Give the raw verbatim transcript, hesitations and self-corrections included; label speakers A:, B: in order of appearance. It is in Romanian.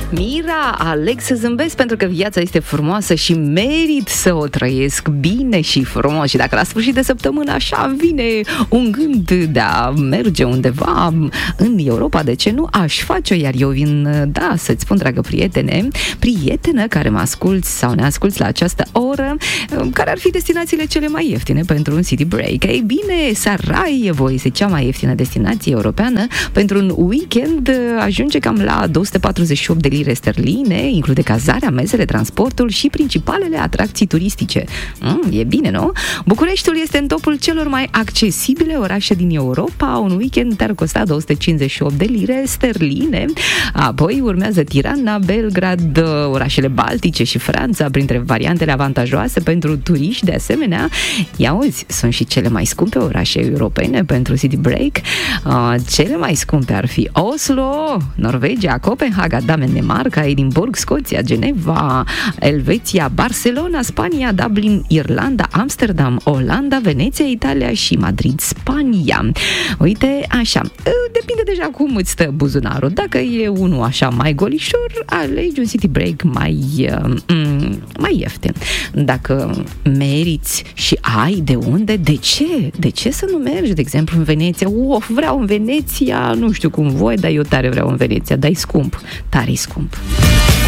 A: Mira, aleg să zâmbesc pentru că viața este frumoasă și merit să o trăiesc bine și frumos. Și dacă la sfârșit de săptămână așa îmi vine un gând de a merge undeva în Europa, de ce nu aș face-o? Iar eu vin, da, să-ți spun, dragă prietene, prietenă care mă asculți sau ne asculți la această oră, care ar fi destinațiile cele mai ieftine pentru un city break. Ei bine, Sarajevo este cea mai ieftină destinație europeană. Pentru un weekend ajunge cam la două sute patruzeci și opt de lire sterline, include cazarea, mesele, transportul și principalele atracții turistice. Mm, e bine, nu? Bucureștiul este în topul celor mai accesibile orașe din Europa. Un weekend te-ar costa două sute cincizeci și opt de lire sterline. Apoi urmează Tirana, Belgrad, orașele baltice și Franța, printre variantele avantajoase pentru turiști. De asemenea, ia uzi, sunt și cele mai scumpe orașe europene pentru city break. Uh, cele mai scumpe ar fi Oslo, Norvegia, Copenhaga, Danemarca, Edinburgh, Scoția, Geneva, Elveția, Barcelona, Spania, Dublin, Irlanda, Amsterdam, Olanda, Veneția, Italia și Madrid, Spania. Uite, așa, depinde deja cum îți stă buzunarul. Dacă e unul așa mai golișor, alegi un city break mai, uh, mai ieftin. Dacă meriți și ai de unde, de ce? De ce să nu mergi, de exemplu, în Veneția? Of, vreau în Veneția, nu știu cum voi, dar eu tare vreau în Veneția, dar e scump, tare e scump.